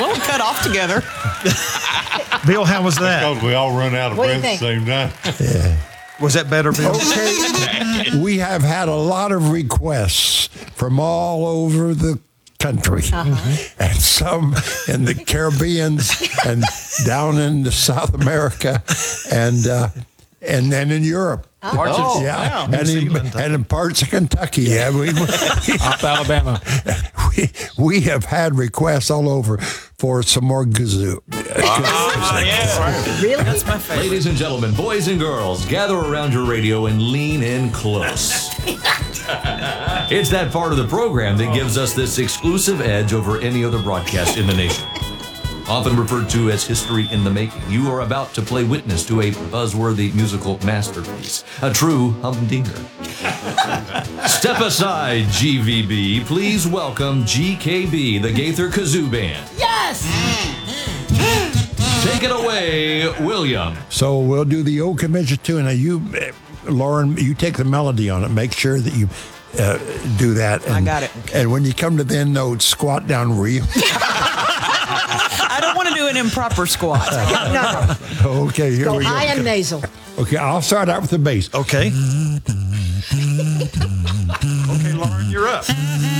We'll cut off together. Bill, how was that? Because we all run out of What do you breath at the think? same time. Was that better, Bill? Okay, we have had a lot of requests from all over the country, and some in the Caribbean and down in South America, and then in Europe. Parts of- Yeah, wow. New and Zealand. in parts of Kentucky. Yeah, Off Alabama. we have had requests all over for some more kazoo. Really? That's my favorite. Ladies and gentlemen, boys and girls, gather around your radio and lean in close. It's that part of the program that gives us this exclusive edge over any other broadcast in the nation. Often referred to as history in the making, you are about to play witness to a buzzworthy musical masterpiece, a true humdinger. Step aside, GVB. Please welcome GKB, the Gaither Kazoo Band. Yes! Take it away, William. So we'll do the old convention too. And you, Lauren, you take the melody on it. Make sure that you do that. And, I got it. And when you come to the end note, squat down real. I don't want to do an improper squat. No. Okay, here Go we go. high and nasal. Okay, I'll start out with the bass. Okay. Okay, Lauren, you're up.